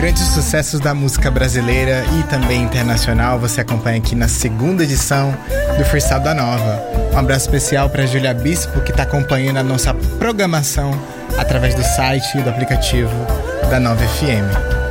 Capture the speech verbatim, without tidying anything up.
grandes sucessos da música brasileira e também internacional você acompanha aqui na segunda edição do Freestyle da Nova. Um abraço especial para Júlia Bispo, que está acompanhando a nossa programação através do site e do aplicativo da Nova F M.